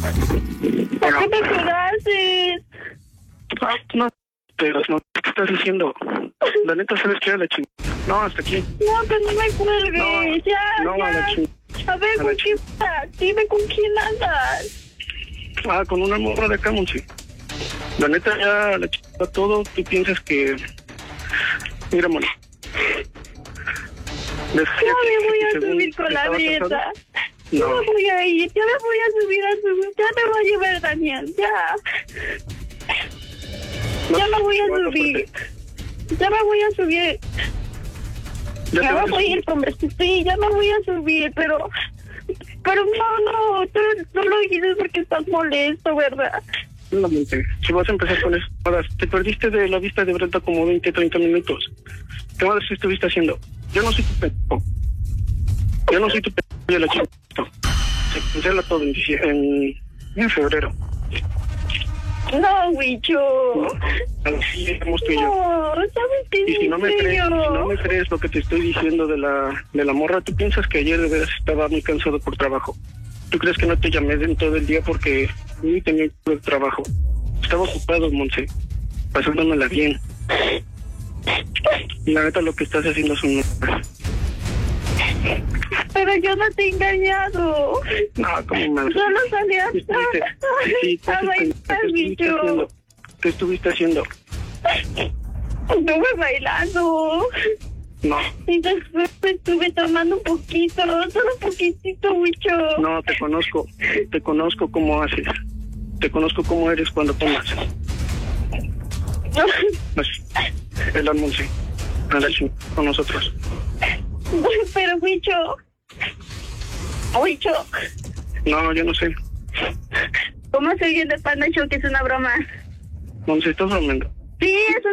¿Por Bueno, qué me conoces? no, pero no, ¿qué estás diciendo? La neta, ¿sabes qué? A la chingada. No, hasta aquí. No, que no me cuelgues. No, Ya, no, a la ya. chingada. A ver, A la ¿con quién andas? Dime con quién andas. Con una morra de acá, Monse. La neta, ya la chingada todo. Tú piensas que... Mira, Moni. Ya me voy a subir con la dieta. Ya No, me voy a ir, ya me voy a subir a subir. Ya me voy a llevar Daniel, ya. Ya me voy a subir. Ya me voy a subir. Ya me voy a ir con sí, ya me voy a subir, pero no, tú no lo dices porque estás molesto, ¿verdad? no, Monse. Si vas a empezar con eso, te perdiste de la vista de Brenda como 20, 30 minutos. ¿Qué más estuviste haciendo? Yo no soy tu pendejo. Yo no soy tu pendejo de la chingada. Se cancela todo en febrero. No, Wicho. Así estamos tú y yo. No, ¿sabes qué? Y si no me crees lo que te estoy diciendo de la morra, tú piensas que ayer de veras estaba muy cansado por trabajo. ¿Tú crees que no te llamé en todo el día porque ni tenía el trabajo? Estaba ocupado, Monse, pasándomela bien. Y la neta lo que estás haciendo es un... Pero yo no te he engañado. No, ¿cómo me... Solo salí a bailar, Wicho. ¿Qué estuviste haciendo? Estuve bailando. No. Y después estuve tomando un poquito, solo un poquitito, Wicho. No, te conozco cómo haces. Te conozco cómo eres cuando tomas. Pues, el Monse, a la chingada con nosotros. Pero, Wicho. No, yo no sé. ¿Cómo se oye de Panda Show que es una broma? Monse, estás bromeando. Sí, es